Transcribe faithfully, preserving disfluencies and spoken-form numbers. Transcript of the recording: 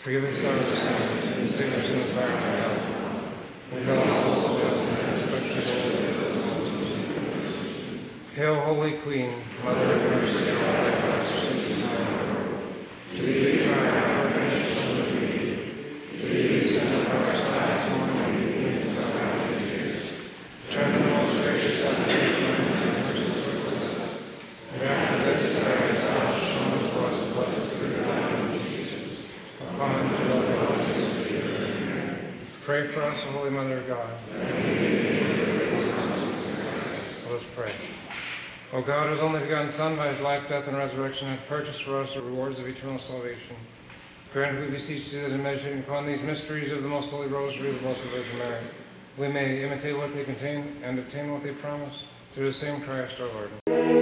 Forgive us our sins, and save us from the fire of hell. Lead all souls to heaven, especially those. Hail, Holy Queen, Mother of mercy, and all thy blessings. To thee we cry, our nation of thee. To thee we send up our sighs, mourning and weeping in our valley of tears. Turn the most gracious Heaven, and mercy towards us. And after this, thou hast shown to us the blessed fruit of thy womb, Jesus. Upon whom dwell the Holy Spirit. Pray for us, O Holy Mother of God. Let us pray. O God, whose only begotten Son, by his life, death, and resurrection, hath purchased for us the rewards of eternal salvation, grant, we beseech thee, that in meditating upon these mysteries of the most holy rosary of the Blessed Virgin Mary, we may imitate what they contain and obtain what they promise, through the same Christ our Lord.